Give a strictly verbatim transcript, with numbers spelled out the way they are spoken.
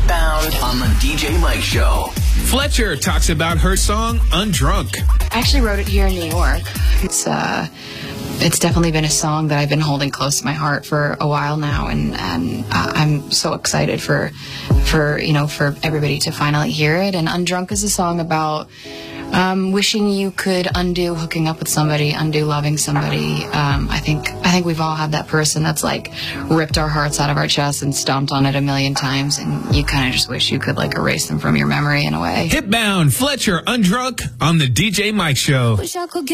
Hipbound on the D J Mike Show. Fletcher talks about her song, Undrunk. I actually wrote it here in New York. It's uh, it's definitely been a song that I've been holding close to my heart for a while now, and, and uh, I'm so excited for, for, you know, for everybody to finally hear it. And Undrunk is a song about um, wishing you could undo hooking up with somebody, undo loving somebody. Um, I think I think we've all had that person that's like ripped our hearts out of our chests and stomped on it a million times, and you kind of just wish you could like erase them from your memory in a way. Hipbound, Fletcher, Undrunk on the D J Mike Show. Wish I could get